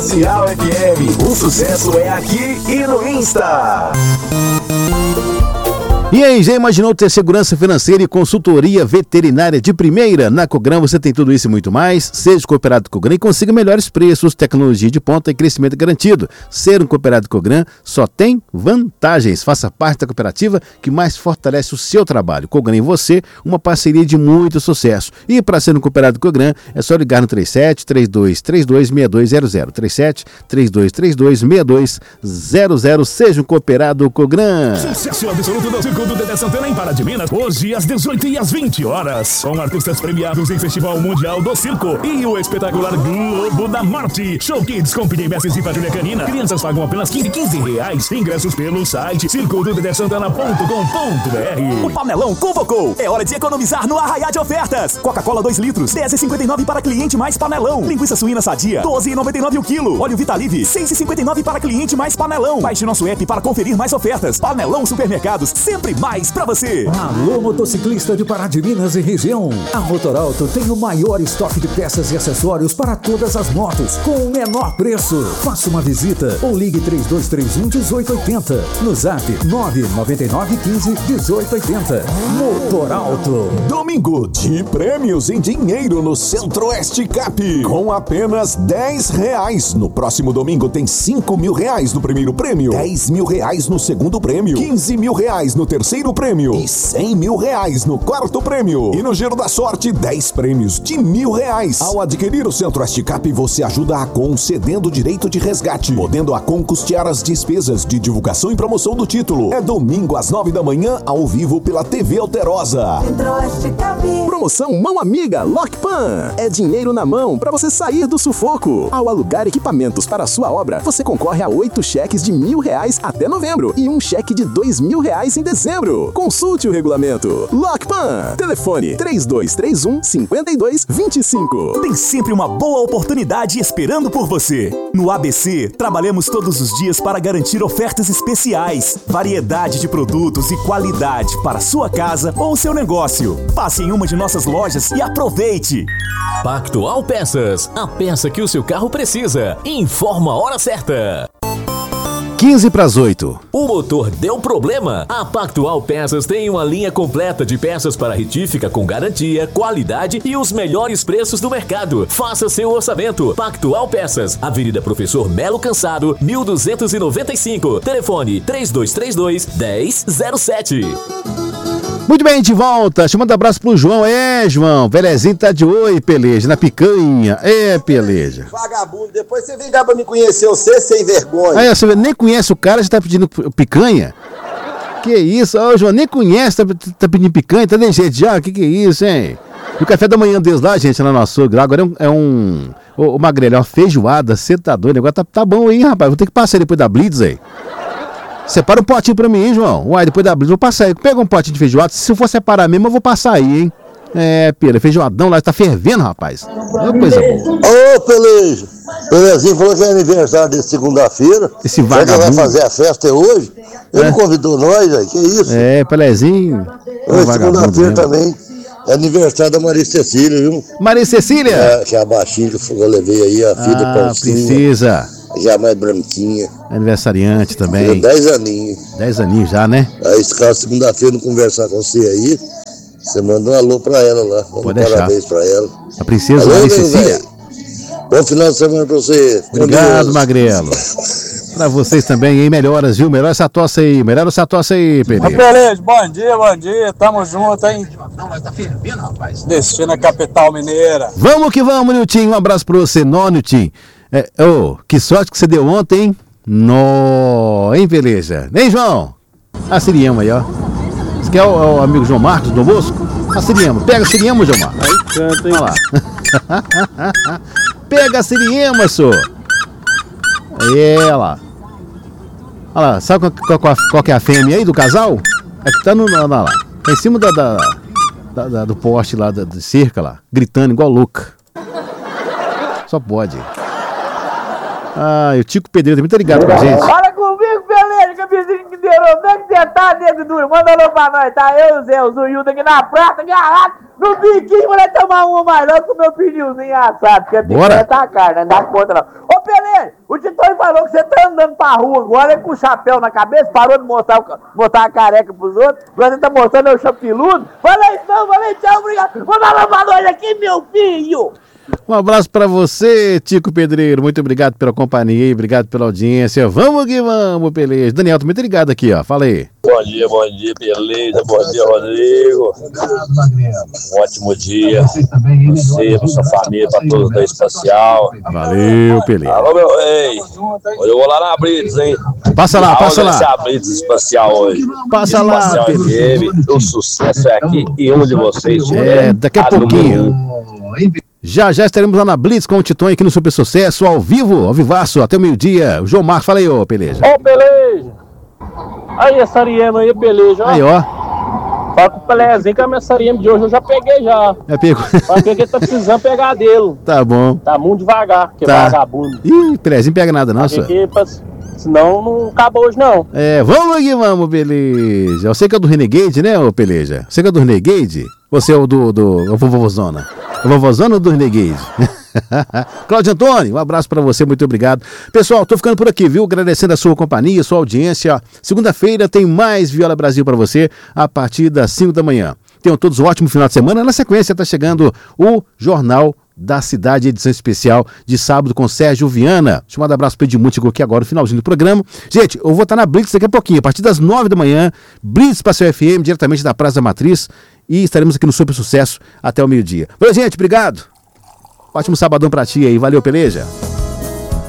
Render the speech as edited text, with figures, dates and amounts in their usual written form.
Cial FM, o sucesso é aqui e no Insta. E aí, já imaginou ter segurança financeira e consultoria veterinária de primeira? Na Cogran você tem tudo isso e muito mais. Seja cooperado Cogran e consiga melhores preços, tecnologia de ponta e crescimento garantido. Ser um cooperado Cogran só tem vantagens. Faça parte da cooperativa que mais fortalece o seu trabalho. Cogran e você, uma parceria de muito sucesso. E para ser um cooperado Cogran, é só ligar no 37-3232-6200. 37-3232-6200. Seja um cooperado Cogran. Sucesso absoluto do Circo do Dedé Santana em Pará de Minas, hoje às 18 e às 20 horas, com artistas premiados em Festival Mundial do Circo e o espetacular Globo da Morte. Show Kids com Pinhei Mestres e Patrulha Canina. Crianças pagam apenas R$15. Ingressos pelo site circododedesantana.com.br. O Panelão convocou. É hora de economizar no arraiá de ofertas. Coca-Cola 2 litros, R$10,59 para cliente mais panelão. Linguiça suína sadia, R$12,99 o quilo. Óleo Vitalive, R$6,59 para cliente mais panelão. Baixe nosso app para conferir mais ofertas. Panelão Supermercados, sempre mais pra você. Alô, motociclista de Pará de Minas e região. A Motorauto tem o maior estoque de peças e acessórios para todas as motos, com o menor preço. Faça uma visita ou ligue 3231-1880. No zap 99915-1880. Motorauto. Domingo de prêmios em dinheiro no Centro-Oeste Cap, com apenas R$10. No próximo domingo tem R$5.000 no primeiro prêmio, R$10.000 no segundo prêmio, R$15.000 no terceiro prêmio e R$100.000 no quarto prêmio. E no Giro da Sorte, 10 prêmios de R$1.000. Ao adquirir o Centro-Oeste Cap, você ajuda a Acon cedendo o direito de resgate, podendo a Acon custear as despesas de divulgação e promoção do título. É domingo às 9 da manhã, ao vivo pela TV Alterosa. Centro-Oeste Cap. Promoção Mão Amiga Lockpan. É dinheiro na mão para você sair do sufoco. Ao alugar equipamentos para a sua obra, você concorre a 8 cheques de R$1.000 até novembro e um cheque de R$2.000 em dezembro. Consulte o regulamento. Lockpan. Telefone 3231-5225. Tem sempre uma boa oportunidade esperando por você. No ABC, trabalhamos todos os dias para garantir ofertas especiais, variedade de produtos e qualidade para sua casa ou seu negócio. Passe em uma de nossas lojas e aproveite. Pactual Peças, a peça que o seu carro precisa. Informa a hora certa. 7:15. O motor deu problema? A Pactual Peças tem uma linha completa de peças para retífica com garantia, qualidade e os melhores preços do mercado. Faça seu orçamento. Pactual Peças, Avenida Professor Melo Cansado, 1295. Telefone 3232-1007. Muito bem, de volta. Chamando abraço pro João. João, Velezinho tá de oi, Peleja, na picanha. Peleja. Vagabundo, depois você vem cá pra me conhecer, você sem vergonha. Você nem conhece o cara, já tá pedindo picanha? Que isso? Ô, João, nem conhece, tá pedindo picanha, tá de jeito já? Que é isso, hein? E o café da manhã deles lá, gente, lá no açougue, agora Ô, Magrelo, é uma feijoada, você tá doido? Agora tá bom aí, rapaz. Vou ter que passar depois da Blitz aí. Separa um potinho pra mim, hein, João? Uai, depois da Blitz, vou passar aí. Pega um potinho de feijoada. Se eu for separar mesmo, eu vou passar aí, hein? Pera, feijoadão lá, tá fervendo, rapaz. É uma coisa boa. Ô, Peleja. Pelezinho falou que é aniversário de segunda-feira. Esse vagabundo. Será que vai fazer a festa hoje? Ele não convidou nós, velho. Que isso? Pelezinho. Hoje, segunda-feira também. É aniversário da Maria Cecília, viu? Maria Cecília? Que é a baixinha que eu levei aí, a filha do Paulinho. Precisa. Já mais branquinha. Aniversariante também. 10 aninhos. 10 aninhos já, né? Aí, se caso segunda-feira não conversar com você aí, você manda um alô pra ela lá. Pode deixar. Parabéns pra ela. A princesa Maria Cecília. Bom final de semana pra você. Obrigado, Magrelo. Pra vocês também, hein? Melhoras, viu? Melhora essa tosse aí, Pepe. Beleza, bom dia, tamo junto, hein? Não, mas tá fervendo, rapaz. Destino a capital mineira. Vamos que vamos, Nilton. Um abraço pra você, Nilton. Que sorte que você deu ontem, hein? Hein, beleza? Hein, João? A Siriema aí, ó. Você quer o amigo João Marcos do Bosco? A Siriema. Pega a Siriema, João Marcos. Aí canta, hein? Olha lá. Pega a Siriema, senhor. Olha lá. Olha lá, sabe qual que é a fêmea aí do casal? É que tá lá. Tá em cima do poste lá, de cerca lá, gritando igual louca. Só pode. O Tico Pedreiro também tá ligado com a gente. Fala comigo, beleza, camisinha que deu. Como é que você tá dentro do... Manda alô pra nós, tá? Eu e o Zé, o Zuiudo aqui na praça, agarrado no biquinho, pra tomar uma mais logo com o meu pneuzinho assado. Porque a picanha tá carne, não dá conta não. Ô, Ô, Pelé, o Titões falou que você tá andando pra rua agora com o chapéu na cabeça, parou de mostrar a careca pros outros, agora você tá mostrando o chapiludo. Falei não, falei tchau, obrigado. Vou dar uma boa noite aqui, meu filho. Um abraço pra você, Tico Pedreiro. Muito obrigado pela companhia, obrigado pela audiência. Vamos que vamos, Pelé. Daniel, tô muito ligado aqui, ó. Fala aí. Bom dia, beleza. Bom dia, Rodrigo. Um ótimo dia. Você, pra sua família, pra todos da Espacial. Valeu, Pelé. Alô, meu rei. Hoje eu vou lá na Blitz, hein? Passa lá, passa lá. A Blitz Espacial hoje. Passa lá, Espacial FM. O sucesso é aqui e um de vocês. Daqui a pouquinho. Já estaremos lá na Blitz com o Titão aqui no Super Sucesso, ao vivo, ao vivaço, até o meio-dia. O João Marcos, fala aí, ô Peleja. Ô, Peleja. Aí, essa Ariema aí, Peleja. Aí, ó. Fala com o Pelezinho que a minha Ariema de hoje eu já peguei já. Já pegou? Mas porque tá precisando pegar dele. Tá bom. Tá muito devagar, que é vagabundo. Ih, Pelezinho pega nada não, senhor. Senão não acabou hoje, não. Vamos aqui, vamos, Peleja. Você que é do Renegade, né, ô Peleja? Você que é do Renegade? Você é o do Vovozona? A Vovozona ou do Renegade? Cláudio Antônio, um abraço pra você, muito obrigado. Pessoal, tô ficando por aqui, viu? Agradecendo a sua companhia, a sua audiência. Segunda-feira tem mais Viola Brasil pra você, a partir das 5 da manhã. Tenham todos um ótimo final de semana. Na sequência tá chegando o Jornal da Cidade, edição especial de sábado com Sérgio Viana. Deixa eu mandar um abraço pro Edmundo, chegou aqui agora, no finalzinho do programa. Gente, eu vou estar na Blitz daqui a pouquinho, a partir das 9 da manhã, Blitz Espacial FM, diretamente da Praça da Matriz, e estaremos aqui no Super Sucesso até o meio-dia. Valeu, gente, obrigado. Ótimo sabadão pra ti aí, valeu, Peleja.